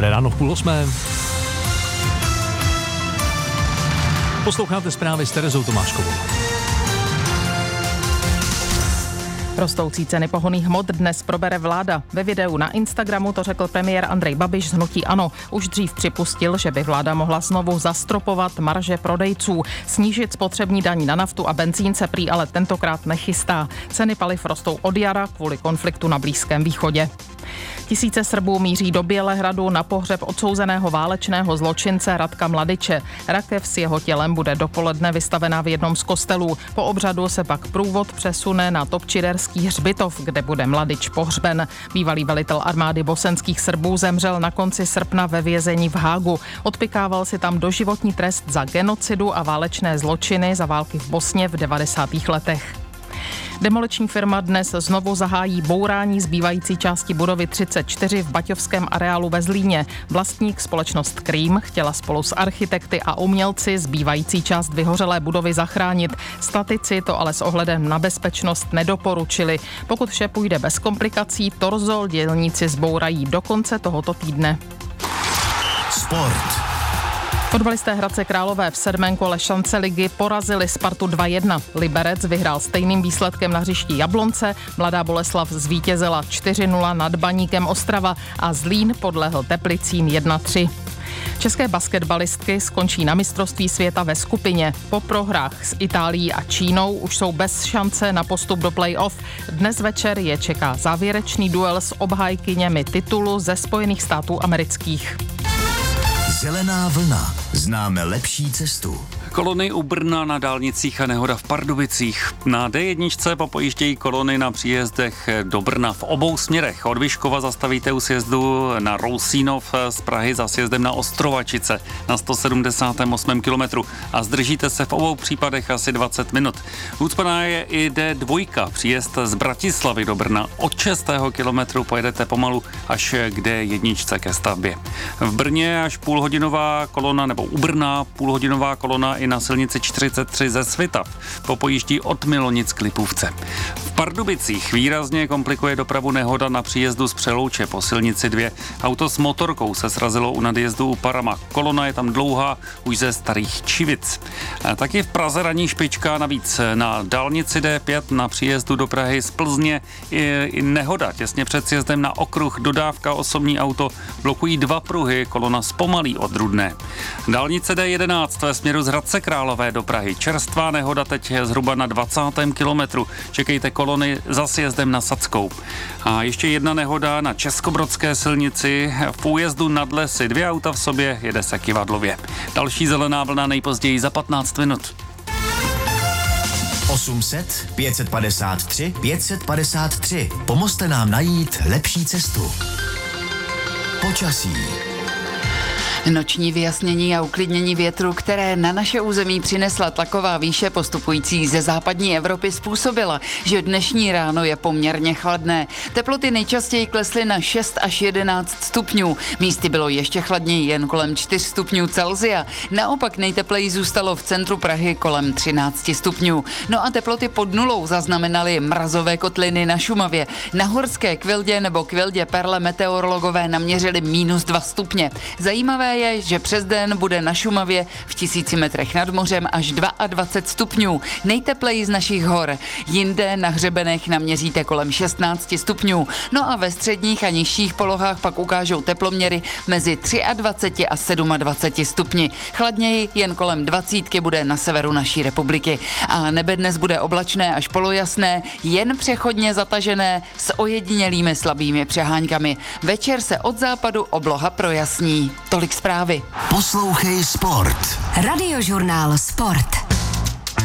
Dobré ráno v 7:30. Posloucháte zprávy s Terezou Tomáškovou. Rostoucí ceny pohonných hmot dnes probere vláda. Ve videu na Instagramu to řekl premiér Andrej Babiš z hnutí ANO. Už dřív připustil, že by vláda mohla znovu zastropovat marže prodejců. Snížit spotřební daň na naftu a benzín se prý ale tentokrát nechystá. Ceny paliv rostou od jara kvůli konfliktu na Blízkém východě. Tisíce Srbů míří do Bělehradu na pohřeb odsouzeného válečného zločince Radka Mladiče. Rakev s jeho tělem bude dopoledne vystavená v jednom z kostelů. Po obřadu se pak průvod přesune na Topčiderský hřbitov, kde bude Mladič pohřben. Bývalý velitel armády bosenských Srbů zemřel na konci srpna ve vězení v Hágu. Odpykával si tam doživotní trest za genocidu a válečné zločiny za války v Bosně v 90. letech. Demoliční firma dnes znovu zahájí bourání zbývající části budovy 34 v baťovském areálu ve Zlíně. Vlastník společnost Krým chtěla spolu s architekty a umělci zbývající část vyhořelé budovy zachránit. Statici to ale s ohledem na bezpečnost nedoporučili. Pokud vše půjde bez komplikací, torzo dělníci zbourají do konce tohoto týdne. Sport. Fotbalisté Hradce Králové v 7. kole šance ligy porazili Spartu 2-1. Liberec vyhrál stejným výsledkem na hřišti Jablonce, Mladá Boleslav zvítězila 4-0 nad Baníkem Ostrava a Zlín podlehl Teplicím 1-3. České basketbalistky skončí na mistrovství světa ve skupině. Po prohrách s Itálií a Čínou už jsou bez šance na postup do play-off. Dnes večer je čeká závěrečný duel s obhájkyněmi titulu ze Spojených států amerických. Zelená vlna. Známe lepší cestu. Kolony u Brna na dálnicích a nehoda v Pardubicích. Na D1 popojíždějí kolony na příjezdech do Brna v obou směrech. Od Vyškova zastavíte u sjezdu na Rousínov, z Prahy za sjezdem na Ostrovačice na 178. kilometru a zdržíte se v obou případech asi 20 minut. Ucpaná je i D2, příjezd z Bratislavy do Brna. Od 6. kilometru pojedete pomalu až k D1 ke stavbě. V Brně až půlhodinová kolona, nebo u Brna půlhodinová kolona i na silnici 43 ze Svitav. Popojíždí od Milonic k Lipůvce. V Pardubicích výrazně komplikuje dopravu nehoda na příjezdu z Přelouče po silnici 2. Auto s motorkou se srazilo u nadjezdu u Parama. Kolona je tam dlouhá už ze Starých Čivic. Taky v Praze ranní špička, navíc na dálnici D5 na příjezdu do Prahy z Plzně i nehoda. Těsně před sjezdem na okruh dodávka osobní auto blokují 2 pruhy, kolona zpomalí od Rudné. Dálnice D11 ve směru z Hradce Králové do Prahy. Čerstvá nehoda teď je zhruba na 20. kilometru. Čekejte kolony za sjezdem na Sackou. A ještě jedna nehoda na Českobrodské silnici v újezdu nad Lesy. 2 auta v sobě, jede se Kyvadlově. Další zelená vlna nejpozději za 15 minut. 800 553 553. Pomozte nám najít lepší cestu. Počasí. Noční vyjasnění a uklidnění větru, které na naše území přinesla tlaková výše postupující ze západní Evropy, způsobila, že dnešní ráno je poměrně chladné. Teploty nejčastěji klesly na 6 až 11 stupňů. Místy bylo ještě chladněji, jen kolem 4 stupňů Celsia. Naopak nejtepleji zůstalo v centru Prahy kolem 13 stupňů. No a teploty pod nulou zaznamenaly mrazové kotliny na Šumavě. Na Horské Kvildě nebo Kvildě Perle meteorologové naměřili -2 stupně. Zajímavé je, že přes den bude na Šumavě v 1000 metrech nad mořem až 22 stupňů. Nejtepleji z našich hor. Jinde na hřebenech naměříte kolem 16 stupňů. No a ve středních a nižších polohách pak ukážou teploměry mezi 23 a 27 stupni. Chladněji jen kolem 20 bude na severu naší republiky. A nebe dnes bude oblačné až polojasné, jen přechodně zatažené s ojedinělými slabými přeháňkami. Večer se od západu obloha projasní. Tolik zprávy. Poslouchej Sport. Radiožurnál Sport.